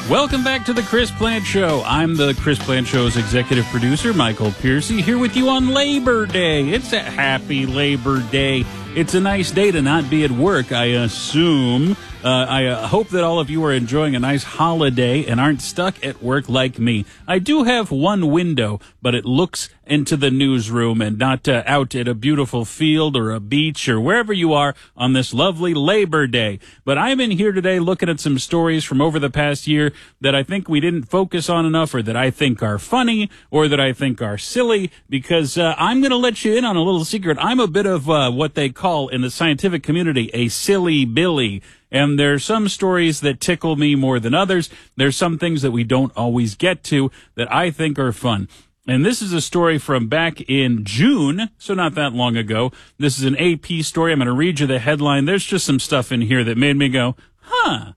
Welcome back to the Chris Plant Show. I'm the Chris Plant Show's executive producer, Michael Piercy, here with you on Labor Day. It's a happy Labor Day. It's a nice day to not be at work, I assume. I hope that all of you are enjoying a nice holiday and aren't stuck at work like me. I do have one window, but it looks into the newsroom and not out at a beautiful field or a beach or wherever you are on this lovely Labor Day. But I'm in here today looking at some stories from over the past year that I think we didn't focus on enough, or that I think are funny, or that I think are silly, because I'm going to let you in on a little secret. I'm a bit of what they call in the scientific community a silly Billy. And there's some stories that tickle me more than others. There's some things that we don't always get to that I think are fun. And this is a story from back in June, so not that long ago. This is an AP story. I'm going to read you the headline. There's just some stuff in here that made me go, huh.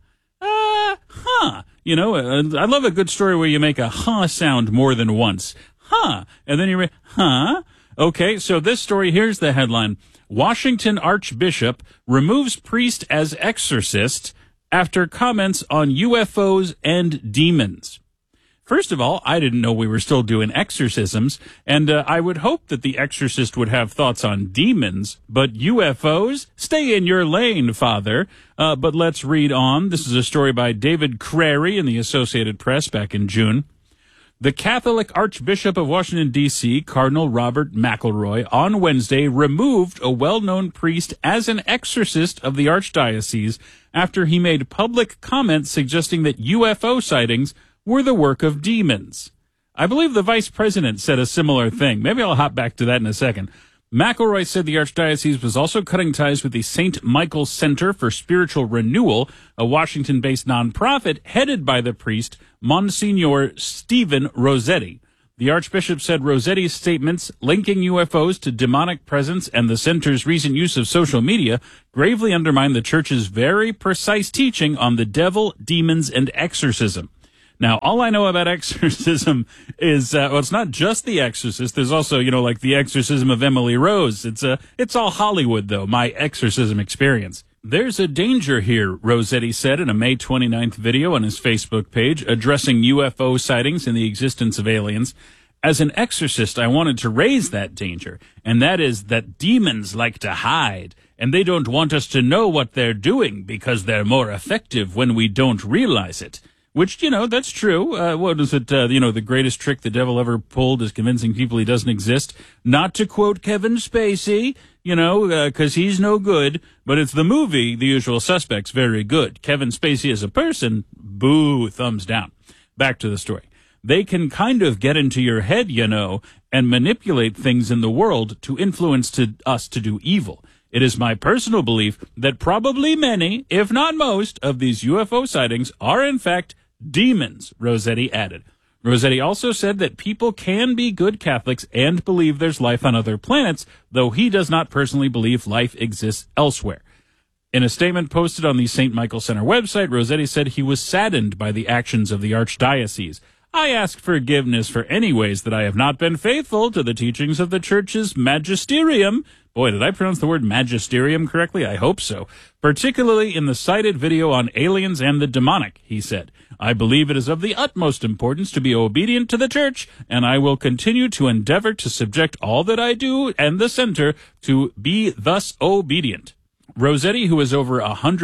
You know, I love a good story where you make a huh sound more than once. Huh. And then you read, huh. Okay, so this story, here's the headline. Washington Archbishop removes priest as exorcist after comments on UFOs and demons. First of all, I didn't know we were still doing exorcisms, and I would hope that the exorcist would have thoughts on demons, but UFOs? Stay in your lane, Father. But let's read on. This is a story by David Crary in the Associated Press back in June. The Catholic Archbishop of Washington, D.C., Cardinal Robert McElroy, on Wednesday removed a well-known priest as an exorcist of the archdiocese after he made public comments suggesting that UFO sightings were the work of demons. I believe the vice president said a similar thing. Maybe I'll hop back to that in a second. McElroy said the archdiocese was also cutting ties with the St. Michael Center for Spiritual Renewal, a Washington-based nonprofit headed by the priest, Monsignor Stephen Rossetti. The archbishop said Rossetti's statements linking UFOs to demonic presence and the center's recent use of social media gravely undermine the church's very precise teaching on the devil, demons, and exorcism. Now, all I know about exorcism is, well, it's not just The Exorcist. There's also, you know, like The Exorcism of Emily Rose. It's all Hollywood, though, my exorcism experience. There's a danger here, Rossetti said in a May 29th video on his Facebook page addressing UFO sightings and the existence of aliens. As an exorcist, I wanted to raise that danger, and that is that demons like to hide, and they don't want us to know what they're doing because they're more effective when we don't realize it. Which, you know, that's true. What is it? The greatest trick the devil ever pulled is convincing people he doesn't exist. Not to quote Kevin Spacey, because he's no good. But it's the movie, The Usual Suspects, very good. Kevin Spacey as a person, boo, thumbs down. Back to the story. They can kind of get into your head, and manipulate things in the world to influence us to do evil. It is my personal belief that probably many, if not most, of these UFO sightings are in fact demons, Rossetti added. Rossetti also said that people can be good Catholics and believe there's life on other planets, though he does not personally believe life exists elsewhere. In a statement posted on the St. Michael Center website, Rossetti said he was saddened by the actions of the archdiocese. I ask forgiveness for any ways that I have not been faithful to the teachings of the Church's magisterium. Boy, did I pronounce the word magisterium correctly? I hope so. Particularly in the cited video on aliens and the demonic, he said. I believe it is of the utmost importance to be obedient to the Church, and I will continue to endeavor to subject all that I do and the center to be thus obedient. Rossetti, who has over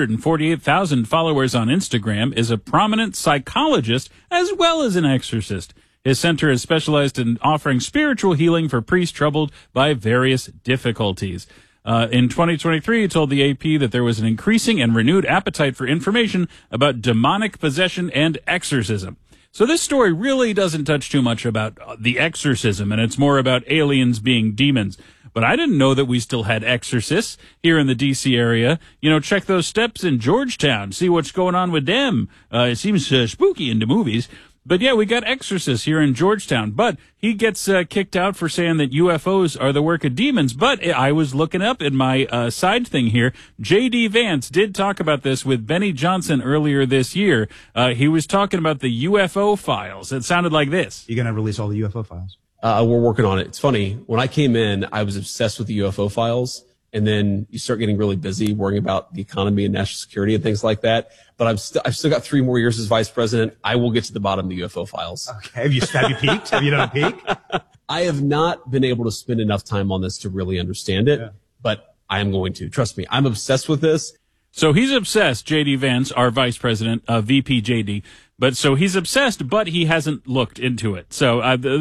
148,000 followers on Instagram, is a prominent psychologist as well as an exorcist. His center is specialized in offering spiritual healing for priests troubled by various difficulties. In 2023, he told the AP that there was an increasing and renewed appetite for information about demonic possession and exorcism. So this story really doesn't touch too much about the exorcism, and it's more about aliens being demons. But I didn't know that we still had exorcists here in the D.C. area. Check those steps in Georgetown, see what's going on with them. It seems spooky in the movies. But yeah, we got exorcists here in Georgetown. But he gets kicked out for saying that UFOs are the work of demons. But I was looking up in my side thing here. J.D. Vance did talk about this with Benny Johnson earlier this year. He was talking about the UFO files. It sounded like this. You're going to release all the UFO files? We're working on it. It's funny. When I came in, I was obsessed with the UFO files. and then you start getting really busy worrying about the economy and national security and things like that. But I've still got 3 more years as vice president. I will get to the bottom of the UFO files. Okay. Have you peeked? Have you done a peek? I have not been able to spend enough time on this to really understand it, but I am going to. Trust me, I'm obsessed with this. So he's obsessed, J.D. Vance, our vice president, VP J.D., but so he's obsessed, but he hasn't looked into it. So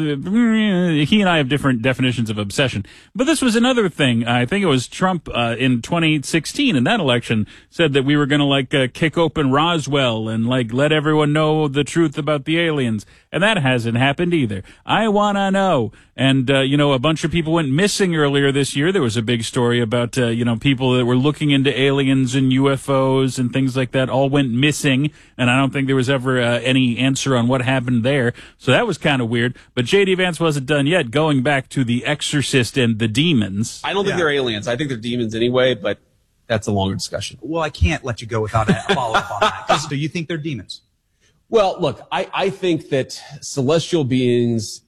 he and I have different definitions of obsession. But this was another thing. I think it was Trump in 2016 in that election said that we were going to kick open Roswell and let everyone know the truth about the aliens. And that hasn't happened either. I want to know. And, a bunch of people went missing earlier this year. There was a big story about, people that were looking into aliens and UFOs and things like that all went missing. And I don't think there was ever any answer on what happened there. So that was kind of weird. But J.D. Vance wasn't done yet, going back to The Exorcist and the demons. I don't think they're aliens. I think they're demons anyway, but that's a longer discussion. Well, I can't let you go without a follow-up on that. Do you think they're demons? Well, look, I think that celestial beings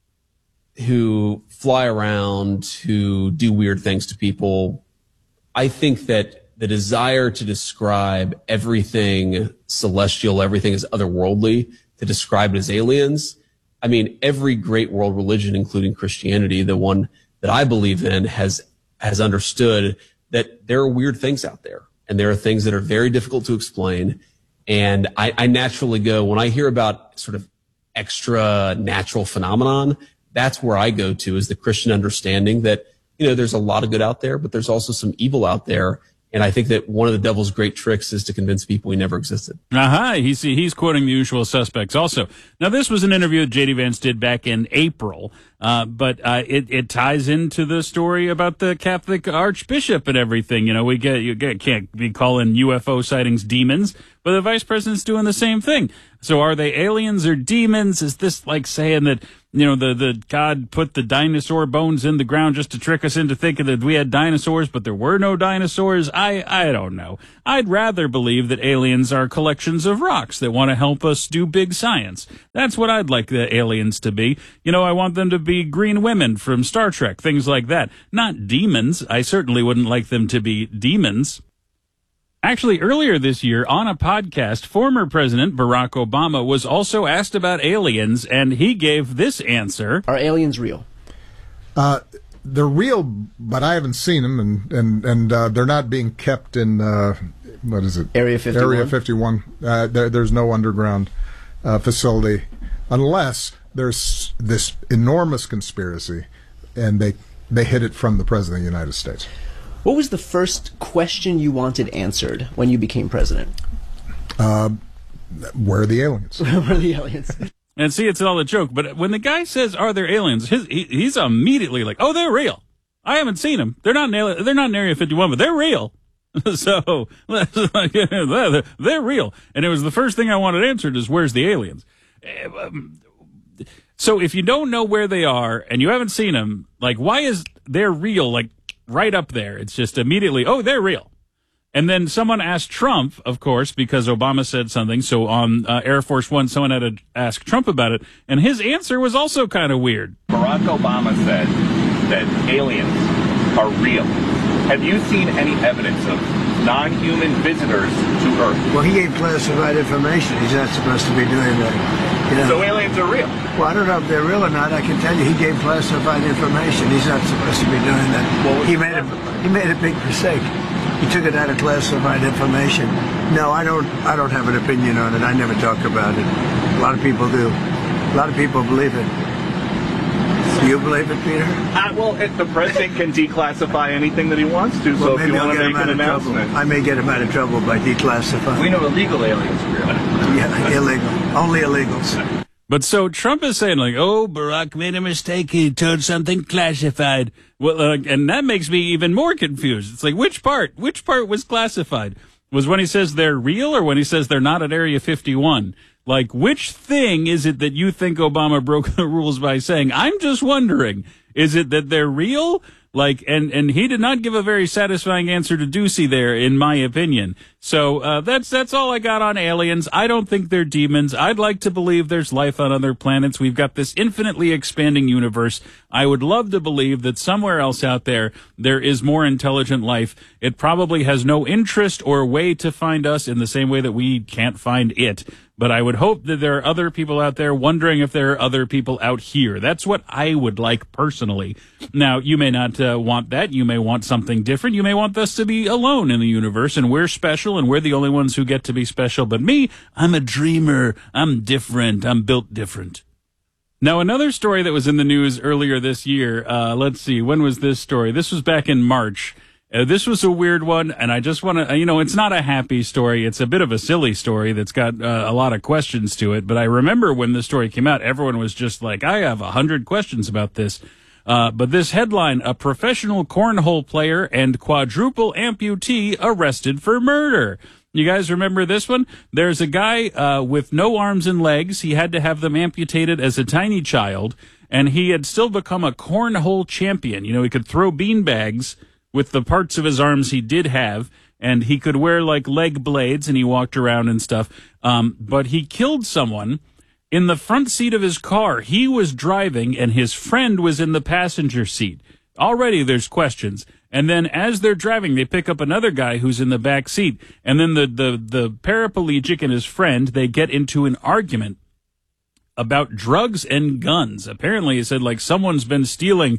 who fly around, who do weird things to people, I think that the desire to describe everything celestial, everything as otherworldly, to describe it as aliens. I mean, every great world religion, including Christianity, the one that I believe in, has understood that there are weird things out there, and there are things that are very difficult to explain. And I naturally go, when I hear about sort of extra natural phenomenon, that's where I go to, is the Christian understanding that, there's a lot of good out there, but there's also some evil out there. And I think that one of the devil's great tricks is to convince people he never existed. He's quoting the usual suspects also. Now, this was an interview that J.D. Vance did back in April, but it ties into the story about the Catholic Archbishop and everything. Can't be calling UFO sightings demons, but the vice president's doing the same thing. So are they aliens or demons? Is this like saying that, the God put the dinosaur bones in the ground just to trick us into thinking that we had dinosaurs, but there were no dinosaurs? I don't know. I'd rather believe that aliens are collections of rocks that want to help us do big science. That's what I'd like the aliens to be. I want them to be green women from Star Trek, things like that. Not demons. I certainly wouldn't like them to be demons. Actually, earlier this year on a podcast, former President Barack Obama was also asked about aliens, and he gave this answer. Are aliens real? They're real, but I haven't seen them, and they're not being kept in, what is it? Area 51? Area 51. There's no underground facility, unless there's this enormous conspiracy, and they hid it from the President of the United States. What was the first question you wanted answered when you became president? Where are the aliens? Where are the aliens? And see, it's all a joke. But when the guy says, "Are there aliens?" he's immediately like, "Oh, they're real. I haven't seen them. They're not in Area 51, but they're real." So they're real. And it was the first thing I wanted answered is, "Where's the aliens?" So if you don't know where they are and you haven't seen them, why is they're real? Right up there. It's just immediately, oh, they're real. And then someone asked Trump, of course, because Obama said something. So on Air Force One, someone had to ask Trump about it. And his answer was also kind of weird. Barack Obama said that aliens are real. Have you seen any evidence of non-human visitors to Earth? Well, he gave classified information. He's not supposed to be doing that. So aliens are real? Well, I don't know if they're real or not. I can tell you he gave classified information. He's not supposed to be doing that. Well, he made a big mistake. He took it out of classified information. No, I don't have an opinion on it. I never talk about it. A lot of people do. A lot of people believe it. Do you believe it, Peter? Well, the president can declassify anything that he wants to, so if you want to make an announcement. I may get him out of trouble by declassifying. We know illegal aliens are real. Yeah, illegal. Only illegals. But so Trump is saying, oh, Barack made a mistake. He told something classified. Well, and that makes me even more confused. It's which part? Which part was classified? Was when he says they're real or when he says they're not at Area 51? Which thing is it that you think Obama broke the rules by saying? I'm just wondering, is it that they're real, Like, and he did not give a very satisfying answer to Ducey there, in my opinion. So, that's all I got on aliens. I don't think they're demons. I'd like to believe there's life on other planets. We've got this infinitely expanding universe. I would love to believe that somewhere else out there is more intelligent life. It probably has no interest or way to find us in the same way that we can't find it. But I would hope that there are other people out there wondering if there are other people out here. That's what I would like personally. Now, you may not want that. You may want something different. You may want us to be alone in the universe, and we're special, and we're the only ones who get to be special. But me, I'm a dreamer. I'm different. I'm built different. Now, another story that was in the news earlier this year, let's see, when was this story? This was back in March. This was a weird one, and I just want to, it's not a happy story. It's a bit of a silly story that's got a lot of questions to it. But I remember when the story came out, everyone was just like, I have 100 questions about this. But this headline, a professional cornhole player and quadruple amputee arrested for murder. You guys remember this one? There's a guy with no arms and legs. He had to have them amputated as a tiny child, and he had still become a cornhole champion. He could throw beanbags with the parts of his arms he did have, and he could wear like leg blades, and he walked around and stuff. But he killed someone in the front seat of his car. He was driving, and his friend was in the passenger seat. Already there's questions. And then as they're driving, they pick up another guy who's in the back seat. And then the paraplegic and his friend, they get into an argument about drugs and guns. Apparently, he said, like, someone's been stealing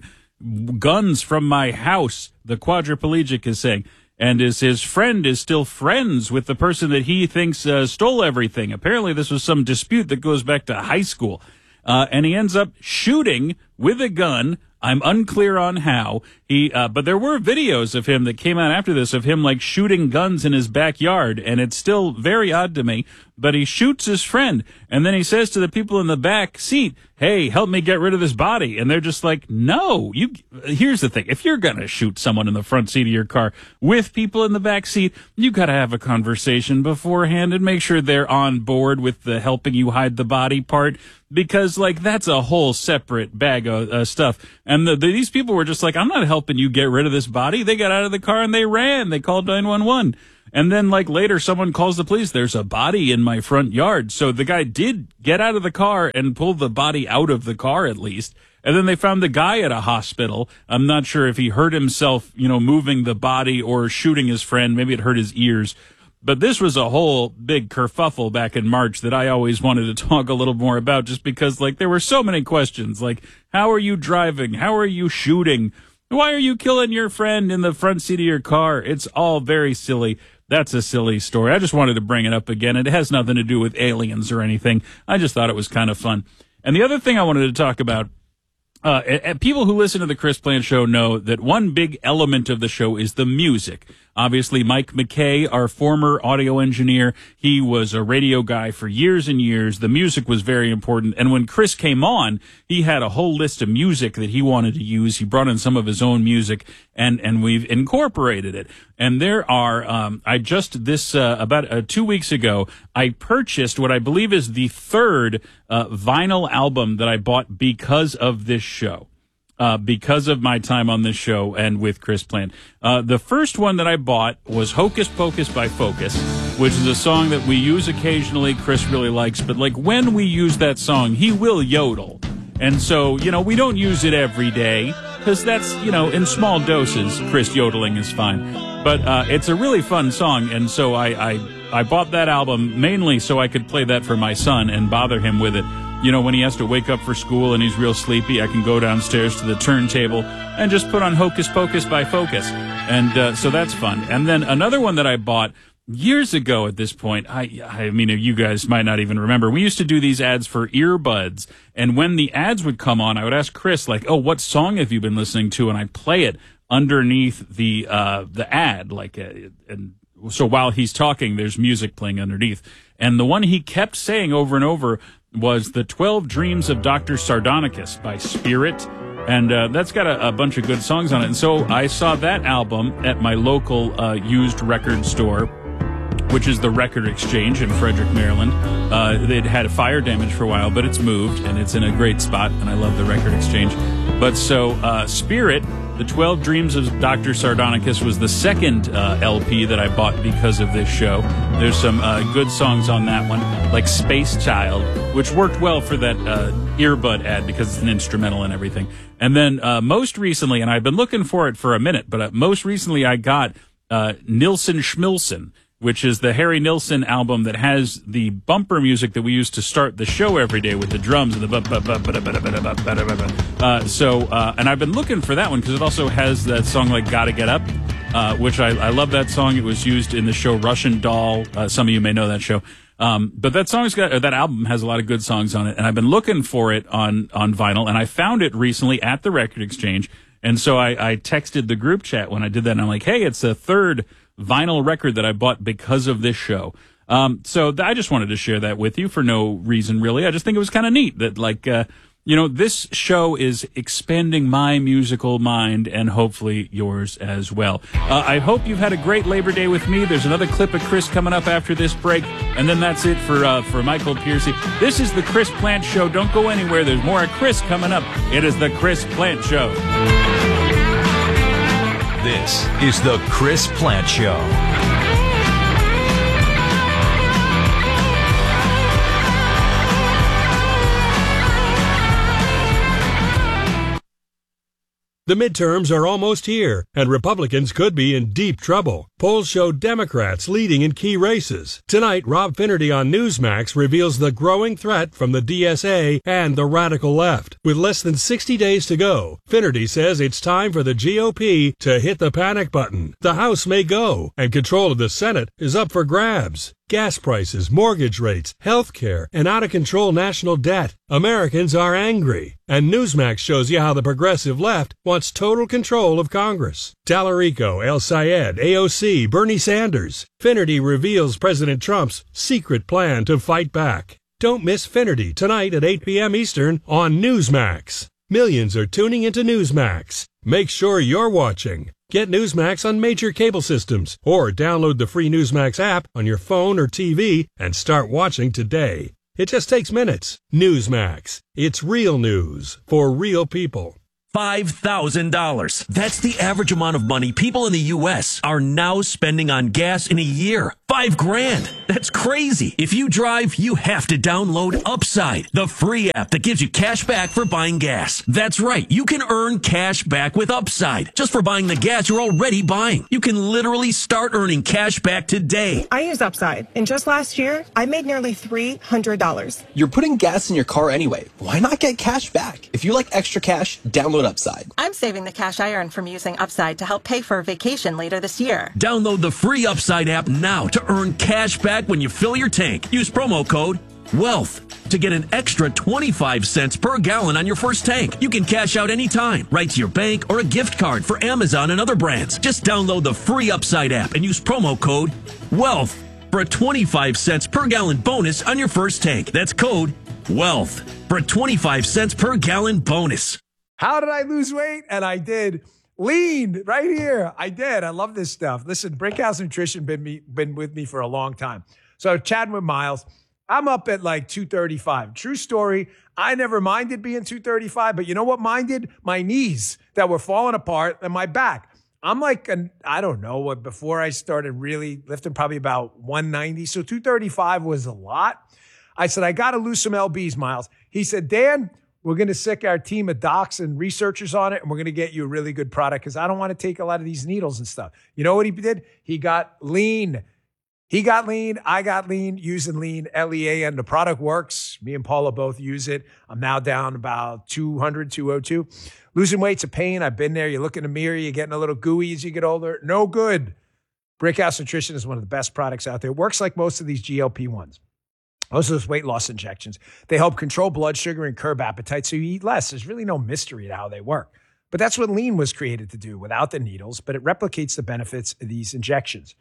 guns from my house, the quadriplegic is saying. And his friend is still friends with the person that he thinks stole everything. Apparently, this was some dispute that goes back to high school. And he ends up shooting with a gun. I'm unclear on how. But there were videos of him that came out after this of him like shooting guns in his backyard, and it's still very odd to me. But he shoots his friend, and then he says to the people in the back seat, "Hey, help me get rid of this body." And they're just like, "No, here's the thing. If you're going to shoot someone in the front seat of your car with people in the back seat, you got to have a conversation beforehand and make sure they're on board with the helping you hide the body part, because like that's a whole separate bag of stuff." And these people were just like, "I'm not helping you get rid of this body." They got out of the car and they ran. They called 911. And then, like, later someone calls the police. There's a body in my front yard. So the guy did get out of the car and pull the body out of the car, at least. And then they found the guy at a hospital. I'm not sure if he hurt himself, moving the body or shooting his friend. Maybe it hurt his ears. But this was a whole big kerfuffle back in March that I always wanted to talk a little more about, just because, like, there were so many questions. Like, how are you driving? How are you shooting? Why are you killing your friend in the front seat of your car? It's all very silly. That's a silly story. I just wanted to bring it up again. It has nothing to do with aliens or anything. I just thought it was kind of fun. And the other thing I wanted to talk about, people who listen to the Chris Plante Show know that one big element of the show is the music. Obviously, Mike McKay, our former audio engineer, he was a radio guy for years and years. The music was very important. And when Chris came on, he had a whole list of music that he wanted to use. He brought in some of his own music, and we've incorporated it. And there are, about 2 weeks ago, I purchased what I believe is the third vinyl album that I bought because of this show. Because of my time on this show and with Chris Plante. The first one that I bought was Hocus Pocus by Focus, which is a song that we use occasionally. Chris really likes, but like when we use that song, he will yodel. And so, we don't use it every day because that's, in small doses, Chris yodeling is fine. But it's a really fun song, and so I bought that album mainly so I could play that for my son and bother him with it. When he has to wake up for school and he's real sleepy, I can go downstairs to the turntable and just put on Hocus Pocus by Focus. And so that's fun. And then another one that I bought years ago at this point, I mean, you guys might not even remember. We used to do these ads for earbuds. And when the ads would come on, I would ask Chris, like, "Oh, what song have you been listening to?" And I'd play it underneath the ad, and so while he's talking, there's music playing underneath. And the one he kept saying over and over was the 12 Dreams of Dr. Sardonicus by Spirit. And that's got a bunch of good songs on it. And so I saw that album at my local used record store, which is the Record Exchange in Frederick, Maryland. They'd had fire damage for a while, but it's moved, and it's in a great spot, and I love the Record Exchange. But so Spirit, The 12 Dreams of Dr. Sardonicus was the second LP that I bought because of this show. There's some good songs on that one, like Space Child, which worked well for that earbud ad because it's an instrumental and everything. And then most recently, and I've been looking for it for a minute, but most recently I got Nilsson Schmilsson, which is the Harry Nilsson album that has the bumper music that we use to start the show every day with the drums and the and I've been looking for that one because it also has that song like Gotta Get Up, which I love that song. It was used in the show Russian Doll. Some of you may know that show. But that that album has a lot of good songs on it, and I've been looking for it on vinyl, and I found it recently at the Record Exchange. And so I texted the group chat when I did that, and I'm like, hey, it's the third vinyl record that I bought because of this show. So I just wanted to share that with you for no reason, really. I just think it was kind of neat that, like, this show is expanding my musical mind and hopefully yours as well. I hope you've had a great Labor Day with me. There's another clip of Chris coming up after this break, and then that's it for Michael Piercy. This is the Chris Plante Show. Don't go anywhere. There's more of Chris coming up. It is the Chris Plante Show. This is the Chris Plante Show. The midterms are almost here, and Republicans could be in deep trouble. Polls show Democrats leading in key races. Tonight, Rob Finnerty on Newsmax reveals the growing threat from the DSA and the radical left. With less than 60 days to go, Finnerty says it's time for the GOP to hit the panic button. The House may go, and control of the Senate is up for grabs. Gas prices, mortgage rates, health care, and out-of-control national debt. Americans are angry. And Newsmax shows you how the progressive left wants total control of Congress. Tallarico, El Sayed, AOC, Bernie Sanders. Finnerty reveals President Trump's secret plan to fight back. Don't miss Finnerty tonight at 8 p.m. Eastern on Newsmax. Millions are tuning into Newsmax. Make sure you're watching. Get Newsmax on major cable systems or download the free Newsmax app on your phone or TV and start watching today. It just takes minutes. Newsmax. It's real news for real people. $5,000. That's the average amount of money people in the U.S. are now spending on gas in a year. $5,000. That's crazy. If you drive, you have to download Upside, the free app that gives you cash back for buying gas. That's right. You can earn cash back with Upside just for buying the gas you're already buying. You can literally start earning cash back today. I use Upside, and just last year, I made nearly $300. You're putting gas in your car anyway. Why not get cash back? If you like extra cash, download Upside. I'm saving the cash I earn from using Upside to help pay for a vacation later this year. Download the free Upside app now to earn cash back when you fill your tank. Use promo code WEALTH to get an extra 25 cents per gallon on your first tank. You can cash out anytime, right to your bank or a gift card for Amazon and other brands. Just download the free Upside app and use promo code WEALTH for a 25 cents per gallon bonus on your first tank. That's code WEALTH for a 25 cents per gallon bonus. How did I lose weight? And I did. Lean right here. I did. I love this stuff. Listen, Brickhouse Nutrition been with me for a long time. So chatting with Miles, I'm up at like 235. True story. I never minded being 235, but you know what minded? My knees that were falling apart and my back. I'm like, I don't know what, before I started really lifting, probably about 190. So 235 was a lot. I said, I got to lose some LBs, Miles. He said, Dan, we're going to sick our team of docs and researchers on it, and we're going to get you a really good product because I don't want to take a lot of these needles and stuff. You know what he did? He got lean. He got lean. I got lean using lean, LEAN. The product works. Me and Paula both use it. I'm now down about 200, 202. Losing weight's a pain. I've been there. You look in the mirror, you're getting a little gooey as you get older. No good. Brickhouse Nutrition is one of the best products out there. It works like most of these GLP-1s. Most of those weight loss injections, they help control blood sugar and curb appetite so you eat less. There's really no mystery to how they work. But that's what lean was created to do without the needles, but it replicates the benefits of these injections.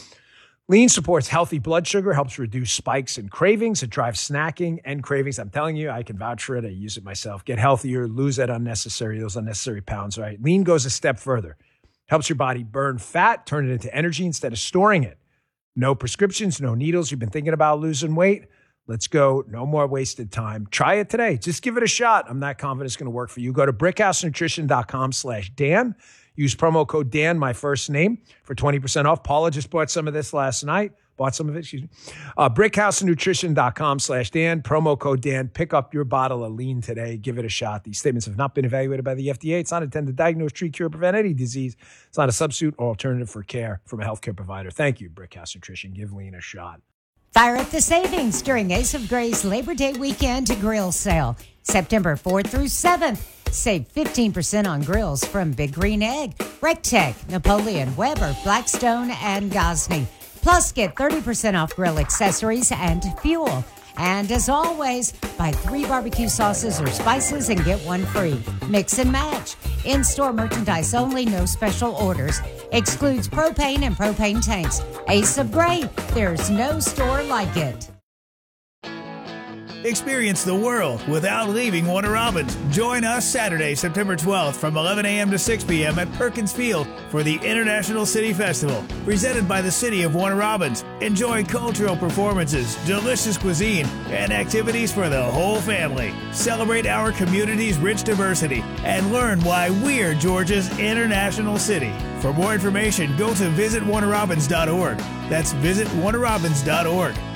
Lean supports healthy blood sugar, helps reduce spikes and cravings. It drives snacking and cravings. I'm telling you, I can vouch for it. I use it myself. Get healthier, lose those unnecessary pounds, right? Lean goes a step further. Helps your body burn fat, turn it into energy instead of storing it. No prescriptions, no needles. You've been thinking about losing weight? Let's go. No more wasted time. Try it today. Just give it a shot. I'm not confident it's going to work for you. Go to brickhousenutrition.com/Dan. Use promo code Dan, my first name, for 20% off. Paula just bought some of this last night. Bought some of it, excuse me. brickhousenutrition.com/Dan. Promo code Dan. Pick up your bottle of lean today. Give it a shot. These statements have not been evaluated by the FDA. It's not intended to diagnose, treat, cure, prevent any disease. It's not a substitute or alternative for care from a healthcare provider. Thank you, Brickhouse Nutrition. Give lean a shot. Fire up the savings during Ace of Gray's Labor Day weekend grill sale. September 4th through 7th. Save 15% on grills from Big Green Egg, Rectech, Napoleon, Weber, Blackstone, and Gosney. Plus, get 30% off grill accessories and fuel. And as always, buy 3 barbecue sauces or spices and get 1 free. Mix and match. In-store merchandise only, no special orders. Excludes propane and propane tanks. Ace of Gray, there's no store like it. Experience the world without leaving Warner Robins. Join us Saturday, September 12th from 11 a.m. to 6 p.m. at Perkins Field for the International City Festival, presented by the City of Warner Robins. Enjoy cultural performances, delicious cuisine, and activities for the whole family. Celebrate our community's rich diversity and learn why we're Georgia's international city. For more information, go to visitwarnerrobins.org. That's visitwarnerrobins.org.